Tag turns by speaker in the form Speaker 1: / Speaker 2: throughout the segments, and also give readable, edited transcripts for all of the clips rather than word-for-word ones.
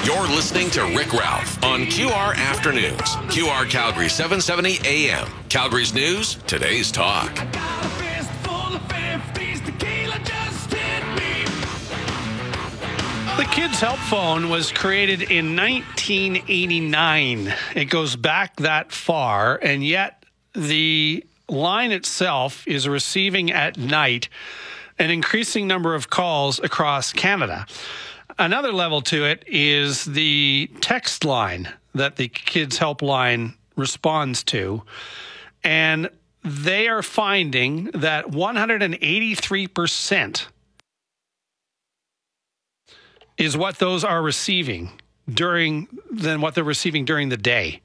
Speaker 1: You're listening to Rick Ralph on QR Afternoons. QR Calgary 770 AM. Calgary's news, today's talk.
Speaker 2: The Kids Help Phone was created in 1989. It goes back that far, and yet the line itself is receiving at night an increasing number of calls across Canada. Another level to it is the text line that the Kids Helpline responds to, and they are finding that 183% is what those are receiving than what they're receiving during the day.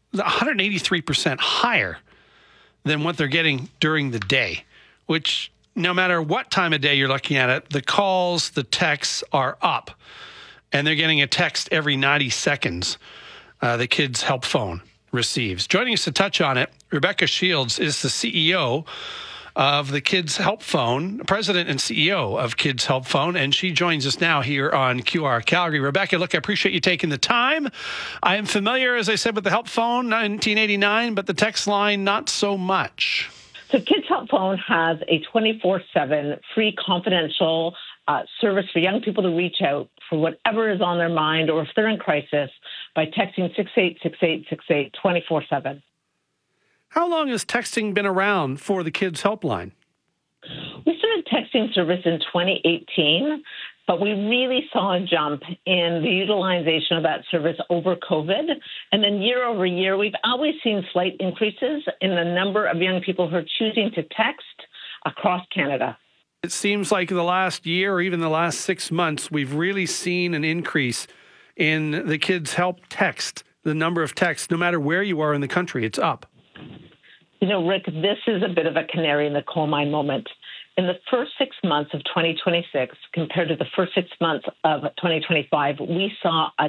Speaker 2: 183% higher than what they're getting during the day, which no matter what time of day you're looking at it, the calls, the texts are up, and they're getting a text every 90 seconds. The Kids Help Phone receives. Joining us to touch on it, Rebecca Shields is the CEO of the Kids Help Phone, president and CEO of Kids Help Phone, and she joins us now here on QR Calgary. Rebecca, look, I appreciate you taking the time. I am familiar, as I said, with the Help Phone, 1989, but the text line, not so much.
Speaker 3: So Kids Help Phone has a 24/7 free confidential service for young people to reach out for whatever is on their mind, or if they're in crisis, by texting 686868 24/7.
Speaker 2: How long has texting been around for the Kids Helpline?
Speaker 3: We started texting service in 2018, but we really saw a jump in the utilization of that service over COVID. And then year over year, we've always seen slight increases in the number of young people who are choosing to text across Canada.
Speaker 2: It seems like the last year or even the last 6 months, we've really seen an increase in the Kids Help text. The number of texts, no matter where you are in the country, it's up.
Speaker 3: You know, Rick, this is a bit of a canary in the coal mine moment. In the first 6 months of 2026, compared to the first 6 months of 2025, we saw a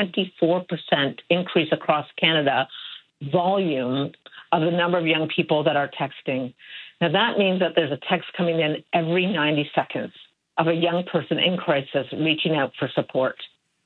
Speaker 3: 24% increase across Canada volume of the number of young people that are texting. Now, that means that there's a text coming in every 90 seconds of a young person in crisis reaching out for support.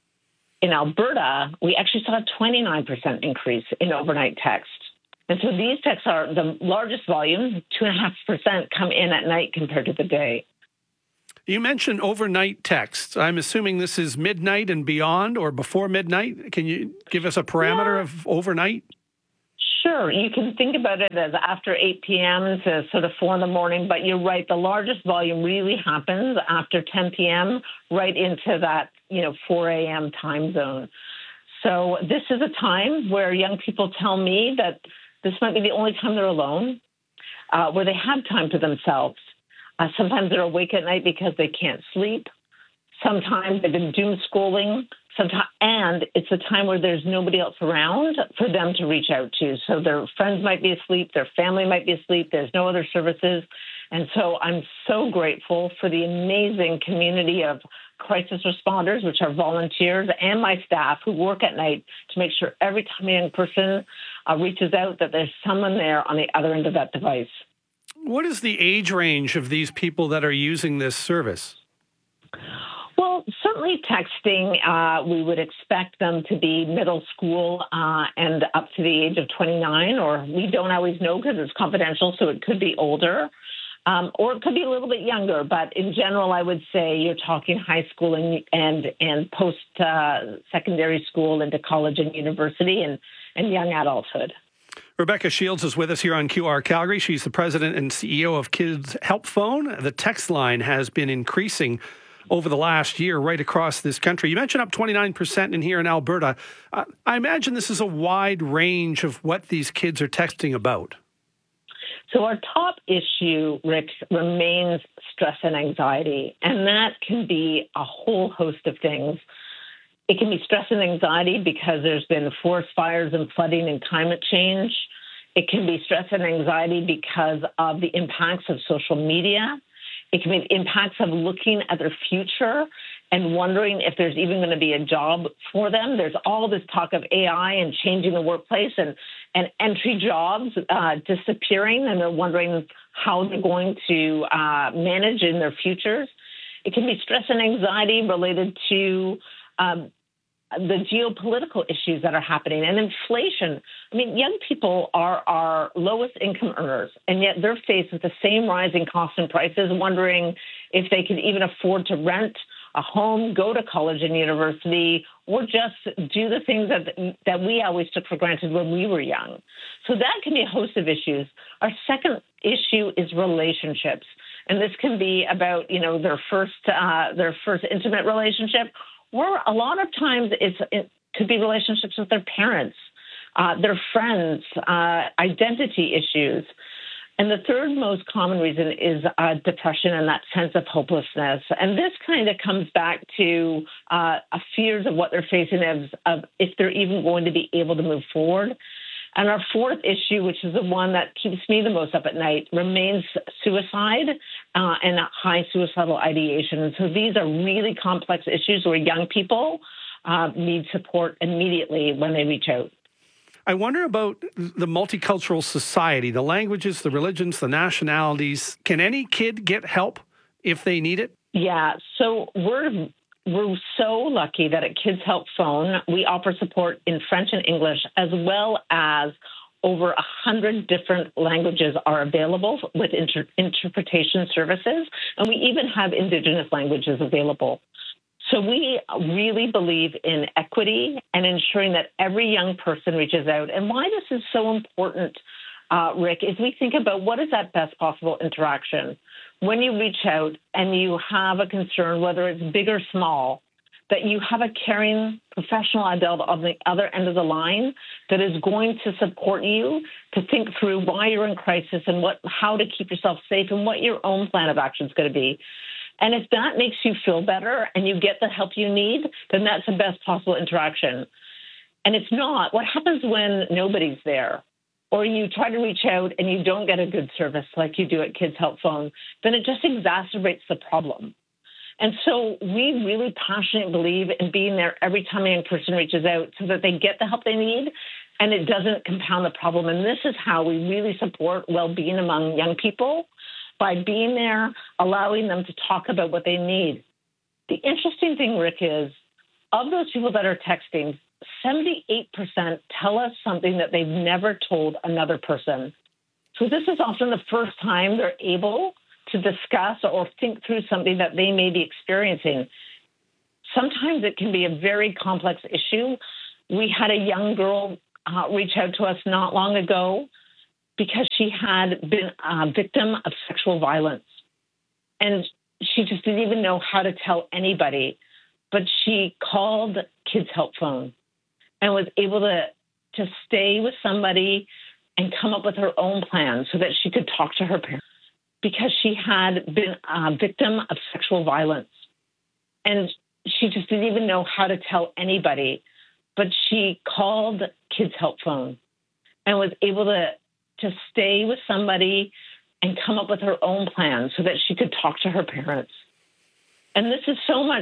Speaker 3: In Alberta, we actually saw a 29% increase in overnight text. And so these texts are the largest volume, 2.5% come in at night compared to the day.
Speaker 2: You mentioned overnight texts. I'm assuming this is midnight and beyond or before midnight. Can you give us a parameter of overnight?
Speaker 3: Sure. You can think about it as after 8 p.m. to sort of 4 in the morning, but you're right. The largest volume really happens after 10 p.m. right into that, 4 a.m. time zone. So this is a time where young people tell me that this might be the only time they're alone, where they have time to themselves. Sometimes they're awake at night because they can't sleep. Sometimes they've been doom scrolling. And it's a time where there's nobody else around for them to reach out to. So their friends might be asleep, their family might be asleep, there's no other services. And so I'm so grateful for the amazing community of crisis responders, which are volunteers, and my staff who work at night to make sure every time a young person reaches out that there's someone there on the other end of that device.
Speaker 2: What is the age range of these people that are using this service?
Speaker 3: Well, certainly texting, we would expect them to be middle school and up to the age of 29, or we don't always know because it's confidential, so it could be older. Or it could be a little bit younger, but in general, I would say you're talking high school and post-secondary school into college and university and young adulthood.
Speaker 2: Rebecca Shields is with us here on QR Calgary. She's the president and CEO of Kids Help Phone. The text line has been increasing over the last year right across this country. You mentioned up 29% in here in Alberta. I imagine this is a wide range of what these kids are texting about.
Speaker 3: So our top issue, Rick, remains stress and anxiety, and that can be a whole host of things. It can be stress and anxiety because there's been forest fires and flooding and climate change. It can be stress and anxiety because of the impacts of social media. It can be impacts of looking at their future and wondering if there's even going to be a job for them. There's all this talk of AI and changing the workplace and entry jobs disappearing, and they're wondering how they're going to manage in their futures. It can be stress and anxiety related to the geopolitical issues that are happening and inflation. I mean, young people are our lowest income earners, and yet they're faced with the same rising costs and prices, wondering if they can even afford to rent a home, go to college and university, or just do the things that we always took for granted when we were young. So that can be a host of issues. Our second issue is relationships. And this can be about, their first intimate relationship, or a lot of times it could be relationships with their parents, their friends, identity issues. And the third most common reason is depression and that sense of hopelessness. And this kind of comes back to fears of what they're facing of if they're even going to be able to move forward. And our fourth issue, which is the one that keeps me the most up at night, remains suicide and high suicidal ideation. And so these are really complex issues where young people need support immediately when they reach out.
Speaker 2: I wonder about the multicultural society, the languages, the religions, the nationalities. Can any kid get help if they need it?
Speaker 3: Yeah, so we're so lucky that at Kids Help Phone, we offer support in French and English, as well as over 100 different languages are available with interpretation services, and we even have Indigenous languages available. So we really believe in equity and ensuring that every young person reaches out. And why this is so important, Rick, is we think about what is that best possible interaction. When you reach out and you have a concern, whether it's big or small, that you have a caring professional adult on the other end of the line that is going to support you to think through why you're in crisis and how to keep yourself safe and what your own plan of action is going to be. And if that makes you feel better and you get the help you need, then that's the best possible interaction. And it's not. What happens when nobody's there? Or you try to reach out and you don't get a good service like you do at Kids Help Phone, then it just exacerbates the problem. And so we really passionately believe in being there every time a young person reaches out so that they get the help they need and it doesn't compound the problem. And this is how we really support well-being among young people, by being there, allowing them to talk about what they need. The interesting thing, Rick, is of those people that are texting, 78% tell us something that they've never told another person. So this is often the first time they're able to discuss or think through something that they may be experiencing. Sometimes it can be a very complex issue. We had a young girl reach out to us not long ago because she had been a victim of sexual violence. And she just didn't even know how to tell anybody. But she called Kids Help Phone and was able to stay with somebody and come up with her own plan so that she could talk to her parents because she had been a victim of sexual violence. And she just didn't even know how to tell anybody. But she called Kids Help Phone and was able to stay with somebody and come up with her own plan so that she could talk to her parents. And this is so much